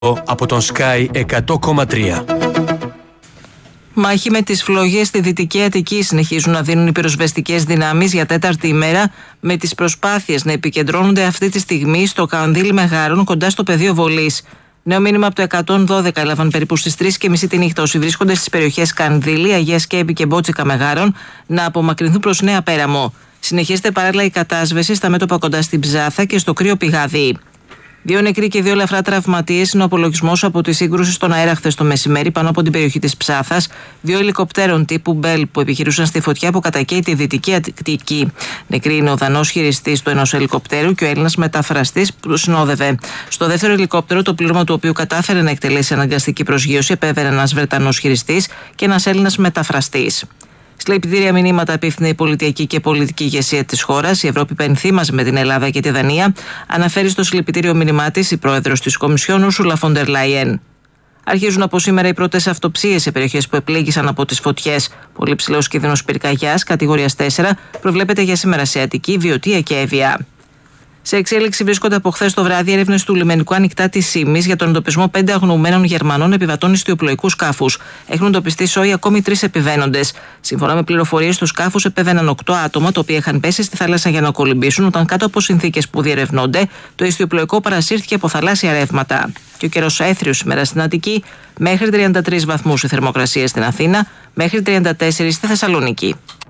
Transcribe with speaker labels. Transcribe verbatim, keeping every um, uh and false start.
Speaker 1: από τον Sky εκατό κόμμα τρία.
Speaker 2: Μάχη με τις φλόγες στη Δυτική Αττική συνεχίζουν να δίνουν οι πυροσβεστικές δυνάμεις για τέταρτη ημέρα, με τις προσπάθειες να επικεντρώνονται αυτή τη στιγμή στο Κανδύλι Μεγάρων κοντά στο πεδίο βολής. Νέο μήνυμα από το εκατόν δώδεκα έλαβαν περίπου στις τρεις και μισή τη νύχτα όσοι βρίσκονται στις περιοχές Κανδύλι, Αγία Σκέπη και Μπότσικα Μεγάρων να απομακρυνθούν προς Νέα Πέραμο. Συνεχίζεται παράλληλα η κατάσβεση στα μέτωπα κοντά στην Ψάθα και στο Κρύο Πηγάδι. Δύο νεκροί και δύο ελαφρά τραυματίες είναι ο απολογισμός από τη σύγκρουση στον αέρα χθες το μεσημέρι πάνω από την περιοχή της Ψάθας. Δύο ελικοπτέρων τύπου Μπέλ που επιχειρούσαν στη φωτιά που κατακαίει τη Δυτική Αττική. Νεκροί είναι ο Δανός χειριστής του ενός ελικοπτέρου και ο Έλληνας μεταφραστής που συνόδευε. Στο δεύτερο ελικόπτερο, το πλήρωμα του οποίου κατάφερε να εκτελέσει αναγκαστική προσγείωση, επέβαινε ένας Βρετανός χειριστής και ένας Έλληνας μεταφραστής. Συλληπιτήρια μηνύματα απίφθινε η πολιτική και πολιτική ηγεσία της χώρας. Η Ευρώπη πενθήμαζε με την Ελλάδα και τη Δανία, αναφέρει στο συλληπιτήριο μήνυμά της η πρόεδρος της Κομισιόν, Ούρσουλα φον ντερ Λάιεν. Αρχίζουν από σήμερα οι πρώτες αυτοψίες σε περιοχές που επλήγησαν από τις φωτιές. Πολύ ψηλός κίνδυνος πυρκαγιάς, κατηγορίας τέσσερα, προβλέπεται για σήμερα σε Αττική, Βιωτία και Εύβοια. Σε εξέλιξη βρίσκονται από χθες το βράδυ έρευνες του λιμενικού ανοιχτά της Σύμμης για τον εντοπισμό πέντε αγνοωμένων Γερμανών επιβατών ιστιοπλοϊκού σκάφους. Έχουν εντοπιστεί σόι ακόμη τρεις επιβαίνοντες. Σύμφωνα με πληροφορίες, στους σκάφους επέβαιναν οκτώ άτομα, τα οποία είχαν πέσει στη θάλασσα για να κολυμπήσουν, όταν κάτω από συνθήκες που διερευνώνται, το ιστιοπλοϊκό παρασύρθηκε από θαλάσσια ρεύματα. Και ο καιρός έθριος σήμερα στην Αττική, μέχρι τριάντα τρεις βαθμούς η θερμοκρασία στην Αθήνα, μέχρι τριάντα τέσσερα στη Θεσσαλονίκη.